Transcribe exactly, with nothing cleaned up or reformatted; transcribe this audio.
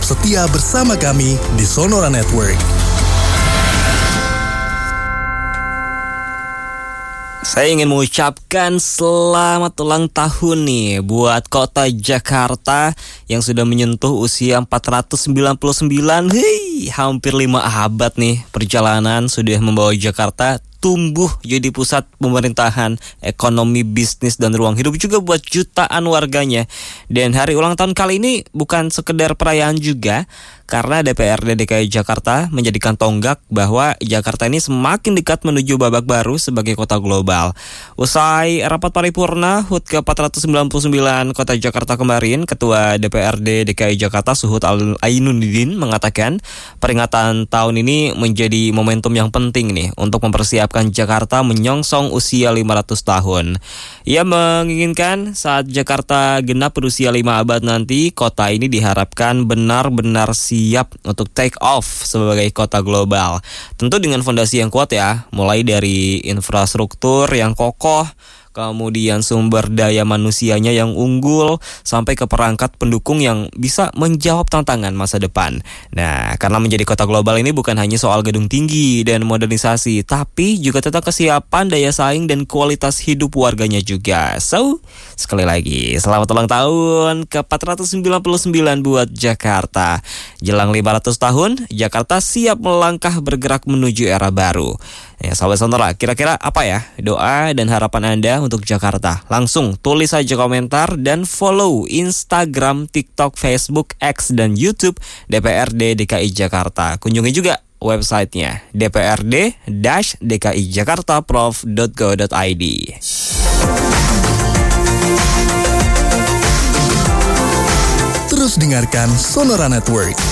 setia bersama kami di Sonora Network. Saya ingin mengucapkan selamat ulang tahun nih buat kota Jakarta yang sudah menyentuh usia empat ratus sembilan puluh sembilan. Hei, hampir lima abad nih perjalanan sudah membawa Jakarta tumbuh jadi pusat pemerintahan, ekonomi, bisnis, dan ruang hidup juga buat jutaan warganya. Dan hari ulang tahun kali ini bukan sekedar perayaan juga, karena D P R D D K I Jakarta menjadikan tonggak bahwa Jakarta ini semakin dekat menuju babak baru sebagai kota global. Usai rapat paripurna H U T ke empat ratus sembilan puluh sembilan Kota Jakarta kemarin, Ketua D P R D D K I Jakarta Suhut Ainuddin mengatakan peringatan tahun ini menjadi momentum yang penting nih untuk mempersiapkan Jakarta menyongsong usia lima ratus tahun. Ia menginginkan saat Jakarta genap berusia lima abad nanti, kota ini diharapkan benar-benar siap untuk take off sebagai kota global. Tentu dengan fondasi yang kuat ya, mulai dari infrastruktur yang kokoh, kemudian sumber daya manusianya yang unggul, sampai ke perangkat pendukung yang bisa menjawab tantangan masa depan. Nah, karena menjadi kota global ini bukan hanya soal gedung tinggi dan modernisasi, tapi juga tentang kesiapan daya saing dan kualitas hidup warganya juga. So, sekali lagi, selamat ulang tahun ke empat ratus sembilan puluh sembilan buat Jakarta. Jelang lima ratus tahun, Jakarta siap melangkah bergerak menuju era baru. Ya, sahabat Sonora, kira-kira apa ya doa dan harapan Anda untuk Jakarta? Langsung tulis saja komentar dan follow Instagram, TikTok, Facebook, X, dan YouTube D P R D D K I Jakarta. Kunjungi juga websitenya d p r d d k i jakarta prof dot go dot i d. Terus dengarkan Sonora Network.